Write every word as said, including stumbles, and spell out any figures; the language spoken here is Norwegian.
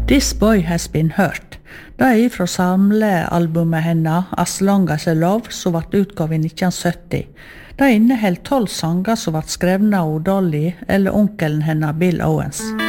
This Boy Has Been Hurt. Det er fra samlealbumet henne As Long As I Love, som ble utgavet i nitten sytti. Det inneholder tolv sanger som ble skrevne av Dolly eller onkelen henne Bill Owens.